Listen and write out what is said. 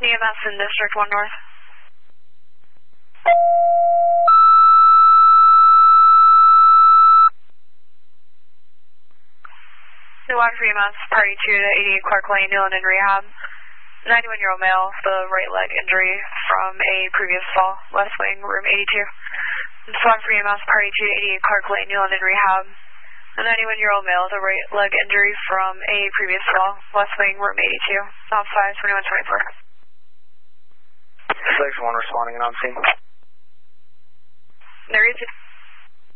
EMS in District 1 North. New wide for EMS, party 2 to 88 Clark Lane, Newland in rehab. 91-year-old male, the right leg injury from a previous fall, left wing, room 82. Squad for EMS, party 2 to 88 Clark Lane, Newland in rehab. A 91-year-old male, the right leg injury from a previous fall, left wing, room 82. South 5, 2124. Section 1 responding and on scene. There is a